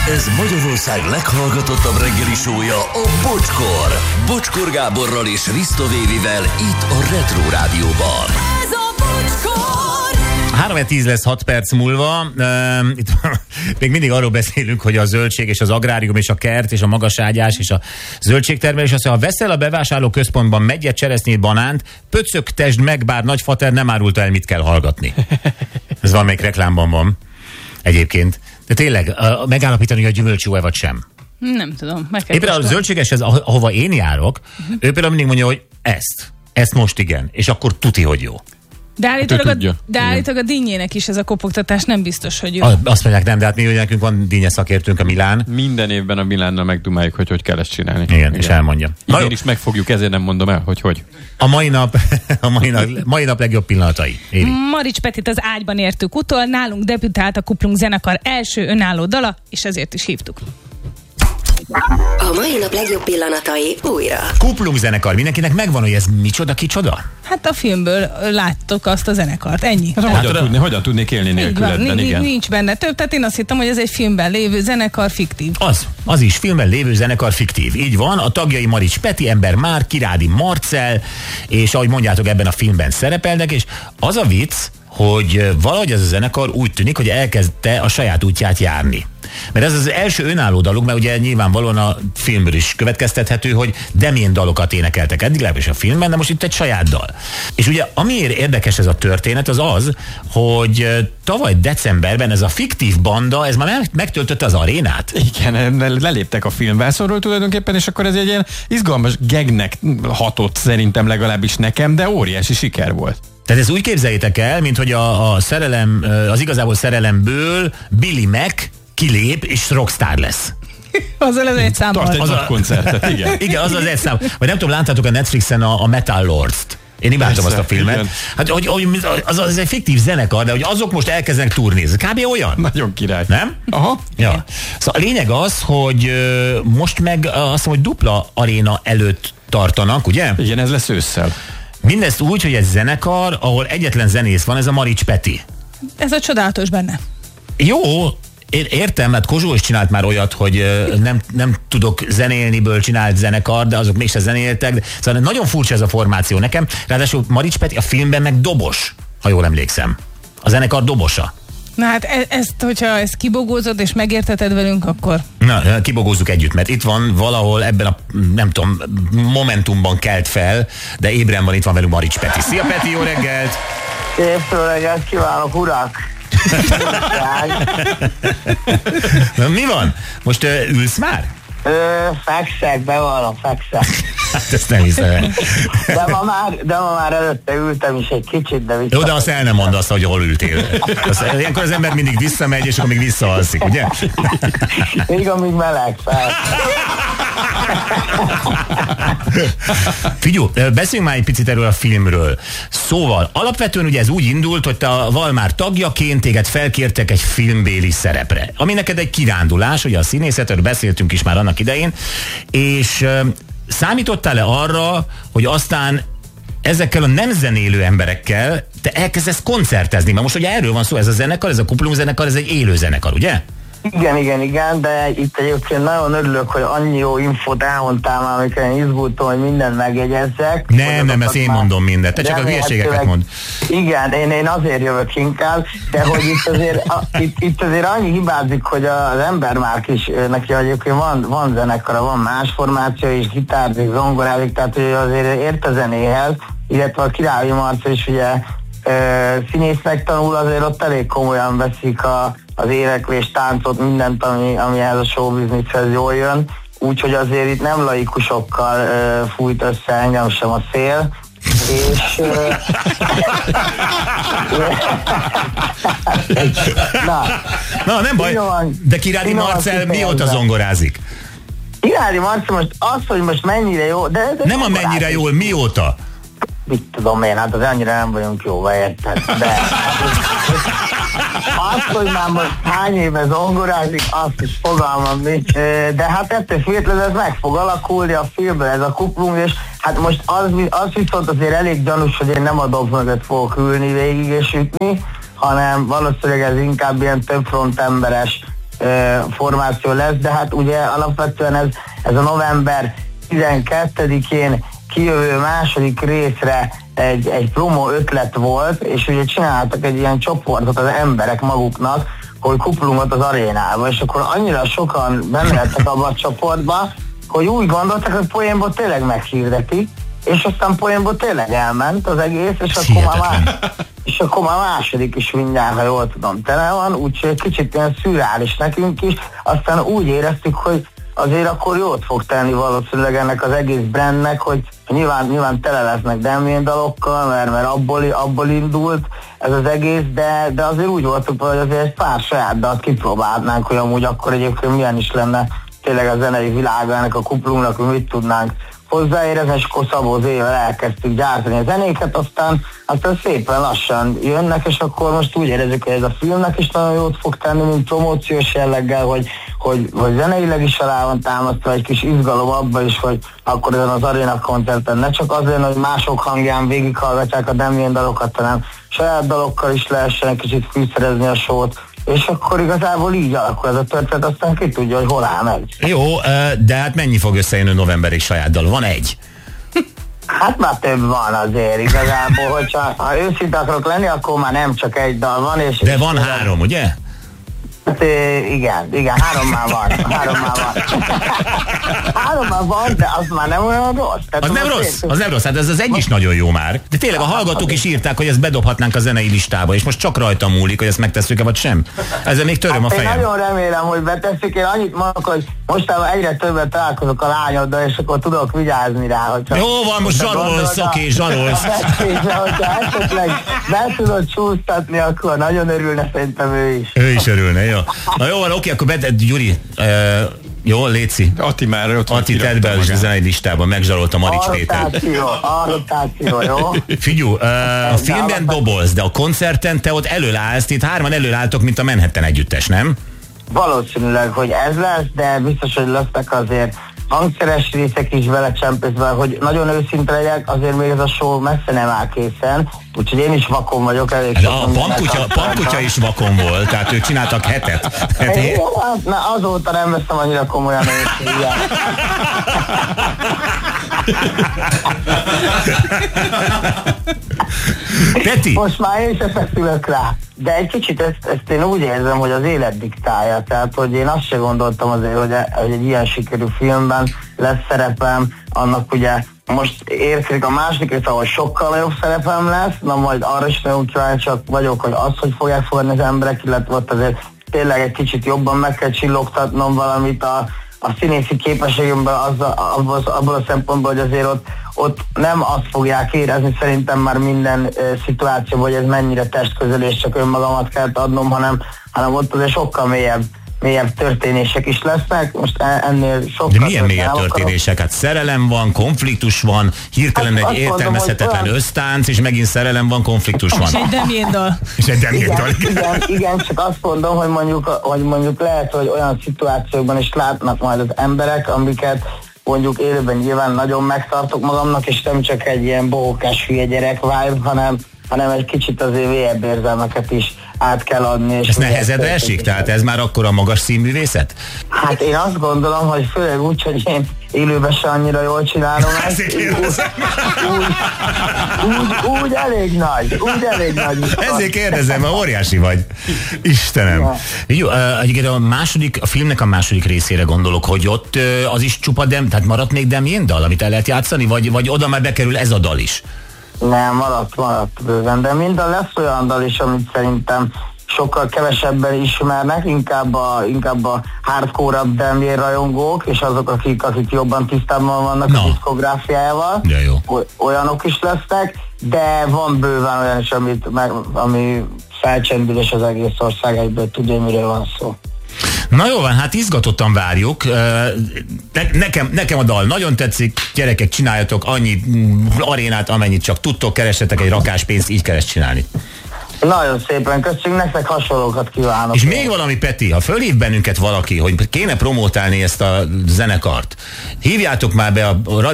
Ez Magyarország leghallgatottabb reggeli show-ja, a Bocskor. Bocskor Gáborral és Risto Vévivel itt a Retro Rádióban. Ez a Bocskor! 3-10 lesz 6 perc múlva. Itt még mindig arról beszélünk, hogy a zöldség és az agrárium és a kert és a magaságyás és a zöldségtermelés. Azt mondja, ha veszel a bevásárló központban meggyet, cseresznyét, banánt, pöcögtesd meg, bár nagyfater nem árulta el, mit kell hallgatni. Ez valamelyik reklámban van egyébként. De tényleg, megállapítani, hogy a gyümölcs jó-e vagy sem. Nem tudom. Éppen a zöldségeshez, ahova én járok, ő például mindig mondja, hogy ezt most igen, és akkor tuti, hogy jó. De állítólag a dinnyének is ez a kopogtatás nem biztos, hogy jó. Azt mondják, nem, de hát mi ugye nekünk van dinnye szakértőnk, a Milán. Minden évben a Milánnal megdumáljuk, hogy kell ezt csinálni. Igen, és elmondja. Idén is megfogjuk, ezért nem mondom el, hogy. A mai nap legjobb pillanatai. Éri. Marics Petit az ágyban értük utol, nálunk debütált a Kuplung zenekar első önálló dala, és ezért is hívtuk. A mai nap legjobb pillanatai újra. Kuplung zenekar, mindenkinek megvan, hogy ez kicsoda? Hát a filmből láttok azt a zenekart, ennyi. Hogyan tudnék élni nélkül ebben, igen. Nincs benne több, tehát én azt hittem, hogy ez egy filmben lévő zenekar fiktív. Az is, filmben lévő zenekar fiktív. Így van, a tagjai Marics Peti, Ember Már, Kirádi Marcell, és ahogy mondjátok, ebben a filmben szerepelnek, és az a vicc, hogy valahogy ez a zenekar úgy tűnik, hogy elkezdte a saját útját járni. Mert ez az első önálló daluk, mert ugye nyilvánvalóan a filmből is következtethető, hogy demén dalokat énekeltek eddig, legalábbis a filmben, de most itt egy saját dal. És ugye amiért érdekes ez a történet, az, hogy tavaly decemberben ez a fiktív banda, ez már megtöltötte az arénát. Igen, leléptek a filmvászorról tulajdonképpen, és akkor ez egy ilyen izgalmas gagnek hatott szerintem legalábbis nekem, de óriási siker volt. Tehát ezt úgy képzeljétek el, mint hogy az igazából szerelemből Billy Mac kilép és rockstar lesz. Azzal az egy számmal. Tart egy nagy koncertet, igen. Igen, az egy szám. Vagy nem tudom, láttátok a Netflixen a Metal Lords-t. Én imádtam azt a filmet. Igen. Hát hogy az egy fiktív zenekar, de hogy azok most elkezdenek turnézni. Kb. Olyan. Nagyon király. Nem? Aha. Ja. Szóval a lényeg az, hogy most meg azt mondom, hogy dupla aréna előtt tartanak, ugye? Igen, ez lesz ősszel. Mindezt úgy, hogy egy zenekar, ahol egyetlen zenész van, ez a Marics Peti. Ez a csodálatos benne. Jó, én értem, mert Kozsó is csinált már olyat, hogy nem tudok zenélniből csinált zenekar, de azok mégse zenéltek. Szóval nagyon furcsa ez a formáció nekem. Ráadásul Marics Peti a filmben meg dobos, ha jól emlékszem. A zenekar dobosa. Na hát hogyha ezt kibogózod és megérteted velünk, akkor... Na, kibogózzuk együtt, mert itt van valahol ebben a, nem tudom, momentumban kelt fel, de ébren van, itt van velünk Marics Peti. Szia Peti, jó reggelt! Szép reggelt kívánok, urak! Na, mi van? Most ülsz már? Fekszek, bevallom, fekszek. Hát ezt nem hiszem. De ma már előtte ültem is egy kicsit, de jó, de azt el nem mondd azt, hogy hol ültél. Ilyenkor az ember mindig visszamegy, és akkor még visszaalszik, ugye? Még amíg meleg fel. Figyú, beszéljünk már egy picit erről a filmről. Szóval, alapvetően ugye ez úgy indult, hogy te a Valmár tagjaként téged felkértek egy filmbéli szerepre, ami neked egy kirándulás, ugye a színészetről beszéltünk is már annak idején, és számítottál-e arra, hogy aztán ezekkel a nem zenélő emberekkel te elkezdesz koncertezni? Mert most ugye erről van szó, ez a zenekar, ez a Kuplung zenekar, ez egy élő zenekar, ugye? Igen, de itt egyébként nagyon örülök, hogy annyi jó infót elmondtál már, amikor én izgultam, hogy mindent megjegyezzek. Nem, ezt én mondom mindent, te csak a hülyeségeket mond. Igen, én azért jövök inkább, de hogy itt azért annyi hibázik, hogy az Ember Márk is, neki egyébként van zenekara, van más formáció is, gitárzik, zongorázik, tehát hogy azért ért a zenéhez, illetve a Kirádi Marcell is ugye színésznek tanul, azért ott elég komolyan veszik az éneklés, táncot, mindent, ami ez a showbizniszhez jól jön. Úgyhogy azért itt nem laikusokkal fújt össze engem sem a szél. És... Na, nem baj, de Kirádi Marcell mióta zongorázik? Kirádi Marcell most az, hogy most mennyire jó, de nem a mennyire jól, mióta? Mit tudom én, hát az annyira nem vagyunk jóba, érted? De azt, hogy már most hány éve zongorázik, azt is fogalmam nincs. De hát ettől függetlenül ez meg fog alakulni a filmben, ez a Kuplung, és hát most az viszont azért elég gyanús, hogy én nem a dob mögött fogok ülni végig és ütni, hanem valószínűleg ez inkább ilyen több front emberes formáció lesz, de hát ugye alapvetően ez a november 12-én kijövő második részre egy promo ötlet volt, és ugye csináltak egy ilyen csoportot az emberek maguknak, hogy kuplungot az arénába, és akkor annyira sokan benne lettek abba a csoportba, hogy úgy gondoltak, hogy poénból tényleg meghirdetik, és aztán poénból tényleg elment az egész, és akkor már második is mindjárt, ha jól tudom, tele van, úgyhogy kicsit ilyen szürreális nekünk is, aztán úgy éreztük, hogy azért akkor jót fog tenni valószínűleg ennek az egész brandnek, hogy nyilván tele lesznek Damien dalokkal, mert abból indult ez az egész, de azért úgy voltunk, hogy azért egy pár saját dalt kipróbálnánk, hogy amúgy akkor egyébként milyen is lenne tényleg a zenei világa ennek a kuplungnak, hogy mit tudnánk hozzáérezni, és akkor Szabó Zével elkezdtük gyártani a zenéket, aztán szépen lassan jönnek, és akkor most úgy érezzük, hogy ez a filmnek is nagyon jót fog tenni, mint promóciós jelleggel, hogy zeneileg is alá van támasztva, egy kis izgalom abban is, hogy akkor ezen az aréna koncerten ne csak azért, hogy mások hangján végighallgatják a Damien dalokat, hanem saját dalokkal is lehessen egy kicsit fűszerezni a sót, és akkor igazából így alakul ez a történet, aztán ki tudja, hogy hol áll meg. Jó, de hát mennyi fog összejönni novemberig saját dal? Van egy? Hát már több van azért igazából, hogyha őszinte akarok lenni, akkor már nem csak egy dal van. De van 3, ugye? Hát igen, 3 már van. 3 már van, de az már nem olyan rossz. Az nem rossz, hát ez az egy is nagyon jó már. De tényleg a hallgatók is írták, hogy ezt bedobhatnánk a zenei listába, és most csak rajta múlik, hogy ezt megtesszük-e, vagy sem. Ezzel még töröm a fejem. Én nagyon remélem, hogy betesszük. Én annyit mondok, hogy mostában egyre többet találkozok a lányoddal, és akkor tudok vigyázni rá. Jó van, most zsarolsz, oké, zsarolsz. Hogyha esetleg be tudod csúsztatni, akkor nagyon örülne szerintem ő is. Ő is örülne, jó. Na jó van, oké, akkor Gyuri, jó, Léci. Atti már ott Atti tedd be a zenei listában, megzsarolta Marics Péter. A rotáció, jó? Figyú, a filmben dobolsz, de a koncerten te ott előállsz, itt 3 előálltok, mint a Manhattan együttes, nem? Valószínűleg, hogy ez lesz, de biztos, hogy lesznek azért hangszeres részek is vele csempészve, hogy nagyon őszinte legyek, azért még ez a show messze nem áll készen, úgyhogy én is vakon vagyok elég. A Pankutya is vakon volt, tehát ők csináltak hetet. Na, azóta nem veszem annyira komolyan, hogy Peti! Most már én se feszülök rá. De egy kicsit ezt én úgy érzem, hogy az élet diktálja. Tehát, hogy én azt se gondoltam azért, hogy egy ilyen sikerű filmben lesz szerepem, annak ugye most érkezik a második rész, ahol sokkal nagyobb szerepem lesz, na majd arra is nagyon kíváncsiak vagyok, hogy az, hogy fogják fogadni az emberek, illetve ott azért tényleg egy kicsit jobban meg kell csillogtatnom valamit a színészi képességemből abból a szempontból, hogy azért ott nem azt fogják érezni szerintem már minden szituációban, hogy ez mennyire testközeli, és csak önmagamat kell adnom, hanem ott azért sokkal mélyebb történések is lesznek. Most ennél sokkal... De milyen mélyebb történések? Hát szerelem van, konfliktus van, hirtelen egy értelmezhetetlen ösztánc, és megint szerelem van, konfliktus van. És egy Damien dal. Igen, csak azt mondom, hogy mondjuk lehet, hogy olyan szituációkban is látnak majd az emberek, amiket mondjuk élőben nyilván nagyon megtartok magamnak, és nem csak egy ilyen bohókás hülye gyerek vibe, hanem egy kicsit azért mélyebb érzelmeket is át kell adni. És ez nehezedre esik? Tehát ez már akkor a magas színművészet? Hát én azt gondolom, hogy főleg úgy, hogy én élőben se annyira jól csinálom ezt. Úgy elég nagy. Ezért kérdezem, mert óriási vagy. Istenem. Ja. Jó, a filmnek a második részére gondolok, hogy ott az is csupa tehát maradt még Damien dal, amit el lehet játszani, vagy oda már bekerül ez a dal is? Nem, maradt bőven, de minden lesz olyan dal is, amit szerintem sokkal kevesebben ismernek, inkább a hardcore-abb Damien rajongók, és azok, akik jobban tisztában vannak a diszkográfiájával. Olyanok is lesznek, de van bőven olyan is, ami felcsendül, és az egész ország egyből tudja, miről van szó. Na jó van, hát izgatottan várjuk. Nekem a dal nagyon tetszik. Gyerekek, csináljatok annyi arénát, amennyit csak tudtok, keressetek egy rakáspénzt, így kell ezt csinálni. Nagyon szépen köszönjük, nektek hasonlókat kívánok. És még valami, Peti, ha fölhív bennünket valaki, hogy kéne promótálni ezt a zenekart, hívjátok már be a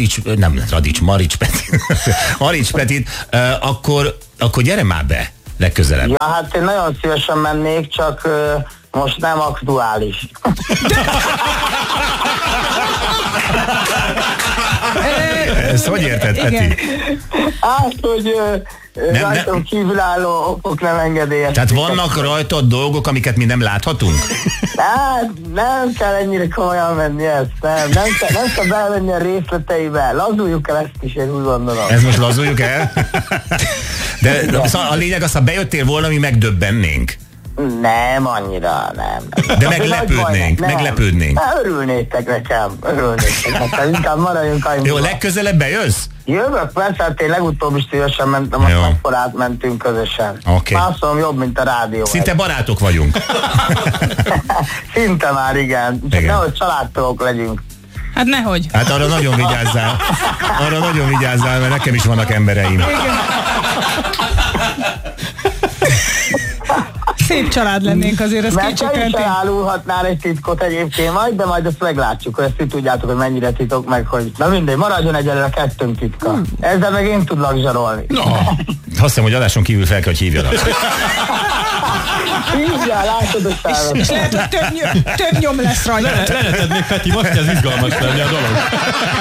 Marics Petit, akkor gyere már be legközelebb. Ja, hát én nagyon szívesen mennék, csak most nem aktuális. Ezt hogy érted, Peti? Hát, hogy rajtam kívülálló okok nem engedélyes. Tehát vannak rajtad dolgok, amiket mi nem láthatunk? Hát, nem kell ennyire komolyan menni ezt, nem kell belemenni a részleteibe. Lazuljuk el ezt is, én úgy gondolom. Ez most lazuljuk el? De a lényeg az, ha bejöttél volna, mi megdöbbennénk. Nem, annyira nem. De meglepődnénk. Örülnétek nekem, inkább maradjunk annyiba. Jó, legközelebb bejössz? Jövök, persze, hát én legutóbb is szívesen mentem, akkor átmentünk közösen. Okay. Mászom jobb, mint a rádió. Szinte barátok vagyunk. Szinte már, igen. Csak nehogy családtagok legyünk. Hát nehogy. Hát arra nagyon vigyázzál, mert nekem is vannak embereim. Igen. Szép család lennénk azért, ez mert te is elárulhatnál egy titkot egyébként majd, de majd ezt meglátjuk, hogy ezt ti tudjátok, hogy mennyire titok meg, hogy na mindegy, maradjon egyelőre kettőnk titka. Ezzel meg én tudlak zsarolni. No. Azt hiszem, hogy adáson kívül fel kell, hogy hívjanak. Hívjál, látod, hogy felvett. És lehet, hogy több nyom lesz rajta. Leheted még, Peti, most ez izgalmas lenni a dolog.